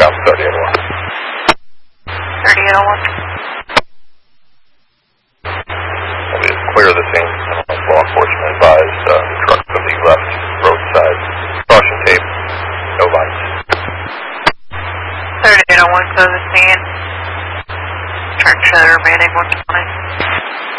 South 3801. 3801. We clear the scene. Law enforcement advised the truck to the left roadside. Caution tape. No lights. 3801, close the scene. Turn shutter remaining 120.